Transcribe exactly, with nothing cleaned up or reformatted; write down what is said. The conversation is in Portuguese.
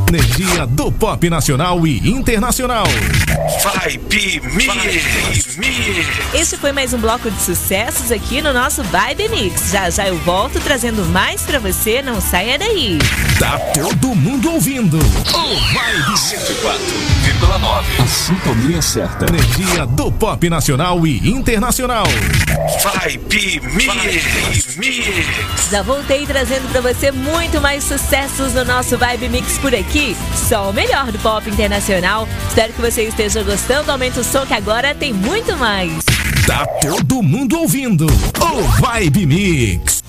Energia do pop nacional e internacional. Vibe Mix. Esse foi mais um bloco de sucessos aqui no nosso Vibe Mix. Já já eu volto trazendo mais pra você, não saia daí. Tá todo mundo ouvindo o Vibe cento e quatro vírgula nove. A sintonia certa. Energia do pop nacional e internacional. Vibe Mix. Já voltei trazendo pra você muito mais sucessos no nosso Vibe Mix por aqui. Só o melhor do pop internacional. Espero que você esteja gostando. Aumenta o som que agora tem muito mais. Tá todo mundo ouvindo o Vibe Mix.